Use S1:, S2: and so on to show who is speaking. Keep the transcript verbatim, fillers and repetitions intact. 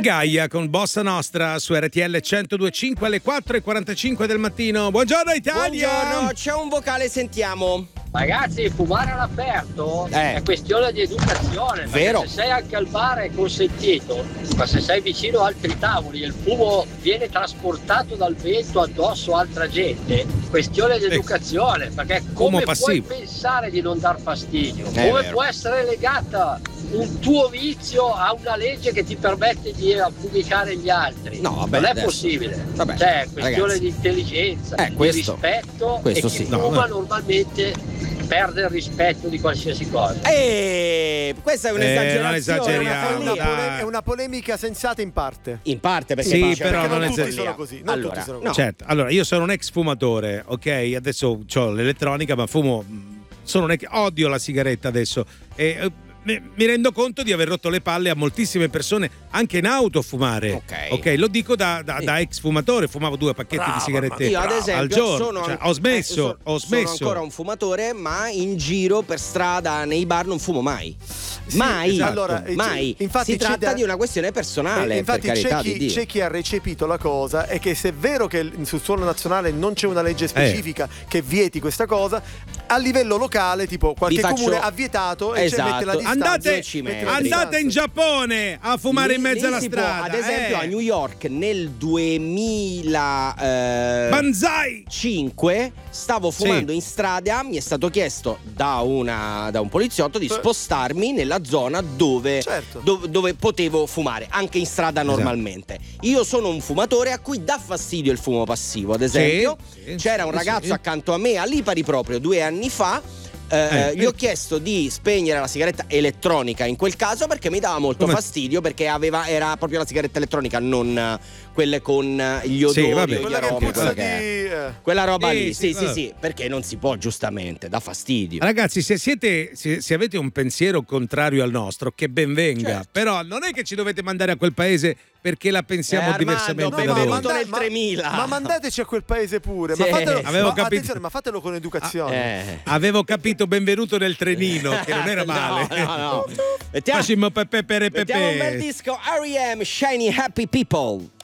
S1: Gaia con Bossa Nostra su R T L centodue e cinque alle quattro e quarantacinque del mattino. Buongiorno Italia!
S2: Buongiorno, c'è un vocale, sentiamo.
S3: Ragazzi, fumare all'aperto
S2: Eh.
S3: è questione di educazione.
S2: Vero.
S3: Se sei anche al bar è consentito, ma se sei vicino a altri tavoli e il fumo viene trasportato dal vento addosso a altra gente, questione di educazione, perché come puoi
S1: passivo.
S3: pensare di non dar fastidio?
S2: È
S3: come
S2: vero.
S3: può essere legata un tuo vizio a una legge che ti permette di affumicare gli altri?
S2: No, vabbè,
S3: non è
S2: adesso-
S3: possibile.
S2: vabbè,
S3: Cioè, è questione
S2: ragazzi.
S3: di intelligenza,
S2: Eh,
S3: di
S2: questo-
S3: rispetto,
S2: questo
S3: e chi
S2: sì.
S3: fuma
S1: No, eh.
S3: normalmente perde il rispetto di qualsiasi cosa.
S2: E questa è
S1: Eh,
S2: un'esagerazione.
S1: non esageriamo,
S2: una follia.
S1: dai.
S4: È una polemica sensata in parte.
S2: In parte perché
S1: Sì,
S2: poi-
S1: però
S2: perché
S1: non
S2: è
S1: è
S4: tutti
S1: follia.
S4: sono così. Non
S2: Allora,
S4: tutti sono
S2: no.
S4: così.
S1: Certo, allora io sono un ex fumatore, ok? Adesso ho l'elettronica, ma fumo. Sono un ex, odio la sigaretta adesso. E eh, mi mi rendo conto di aver rotto le palle a moltissime persone, anche in auto, a fumare.
S2: Ok.
S1: Ok, lo dico da, da-
S2: Sì.
S1: da ex fumatore, fumavo due pacchetti
S4: Bravo,
S1: di sigarette
S2: Io ad esempio
S1: al giorno.
S2: sono,
S1: Cioè,
S2: an-
S1: ho smesso,
S2: eh, so-
S1: ho
S2: sono
S1: smesso.
S2: ancora un fumatore, ma in giro per strada nei bar non fumo mai.
S4: Sì,
S2: mai,
S4: esatto. Allora, eh,
S2: mai.
S4: infatti
S2: si
S4: c'è
S2: tratta
S4: da-
S2: di una questione personale.
S4: Eh, infatti
S2: per carità
S4: c'è chi,
S2: di Dio.
S4: c'è chi ha recepito la cosa e che se è vero che sul suolo nazionale non c'è una legge specifica che vieti questa cosa, a livello locale tipo qualche
S2: Vi faccio-
S4: comune ha vietato e
S2: Esatto.
S4: c'è mette la distanza.
S1: Andate,
S2: dieci metri.
S1: andate in Giappone a fumare in
S2: Lì-
S1: mezzo
S2: lì
S1: alla
S2: si può,
S1: strada.
S2: ad esempio,
S1: eh.
S2: a New York nel duemila eh,
S1: Banzai!
S2: cinque stavo fumando in strada, mi è stato chiesto da, una, da un poliziotto di
S4: Eh.
S2: spostarmi nella zona dove,
S4: Certo.
S2: dove, dove potevo fumare, anche in strada
S1: Esatto.
S2: normalmente. Io sono un fumatore a cui dà fastidio il fumo passivo, ad esempio.
S1: sì,
S2: C'era un
S1: sì,
S2: ragazzo
S1: sì.
S2: accanto a me a Lipari proprio due anni fa. Eh,
S1: Eh.
S2: gli ho chiesto di spegnere la sigaretta elettronica in quel caso perché mi dava molto
S1: Come?
S2: fastidio, perché aveva, era proprio la sigaretta elettronica, non eh, quelle con eh, gli
S1: Sì,
S2: odori
S1: vabbè.
S2: o gli
S4: Quella che
S2: aromi,
S4: puzza
S2: quella
S4: di
S2: che è.
S4: eh.
S2: Quella roba
S1: Sì,
S2: lì,
S1: sì,
S2: sì, sì,
S1: vabbè.
S2: sì, perché non si può, giustamente, dà fastidio.
S1: Ragazzi, se siete se, se avete un pensiero contrario al nostro, che ben venga.
S2: Certo.
S1: Però non è che ci dovete mandare a quel paese perché la pensiamo
S2: Eh, Armando,
S1: diversamente da
S2: benvenuto
S1: voi.
S2: nel tremila.
S4: ma mandateci a quel paese pure.
S2: Sì.
S4: Ma fatelo,
S1: Avevo
S4: ma,
S1: capito.
S4: attenzione, ma fatelo con educazione.
S2: Eh.
S1: Avevo capito, benvenuto nel trenino, che non era male.
S2: No, no, no. Mettiamo,
S1: Facciamo pepe pere
S2: mettiamo un bel
S1: pepe.
S2: disco R E M, Shiny Happy People.